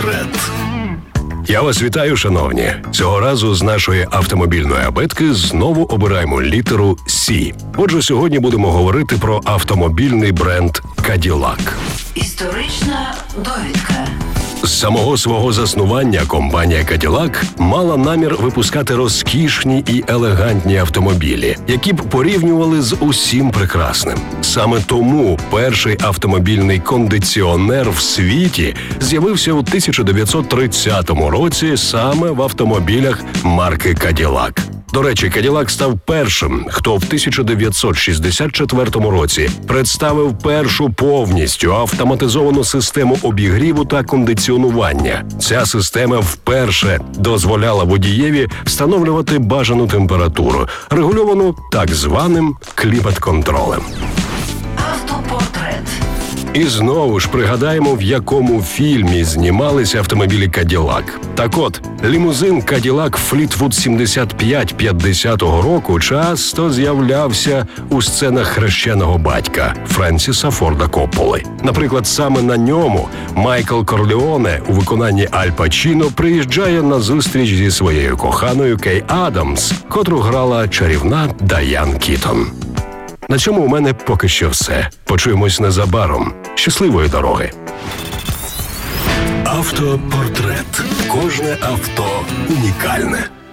Автопортрет. Я вас вітаю, шановні. Цього разу з нашої автомобільної абетки знову обираємо літеру «С». Отже, сьогодні будемо говорити про автомобільний бренд Cadillac. Історична довідка. З самого свого заснування компанія Cadillac мала намір випускати розкішні і елегантні автомобілі, які б порівнювали з усім прекрасним. Саме тому перший автомобільний кондиціонер в світі з'явився у 1930 році саме в автомобілях марки Cadillac. До речі, Cadillac став першим, хто в 1964 році представив першу повністю автоматизовану систему обігріву та кондиціонування. Ця система вперше дозволяла водієві встановлювати бажану температуру, регульовану так званим клімат-контролем. Автопортрет. І знову ж пригадаємо, в якому фільмі знімалися автомобілі Cadillac. Так от, лімузин Cadillac Fleetwood 75-50 року часто з'являвся у сценах хрещеного батька Френсіса Форда Копполи. Наприклад, саме на ньому Майкл Корлеоне у виконанні Аль Пачіно приїжджає на зустріч зі своєю коханою Кей Адамс, котру грала чарівна Дайан Кітон. На цьому у мене поки що все. Почуємось незабаром. Щасливої дороги! Автопортрет. Кожне авто унікальне.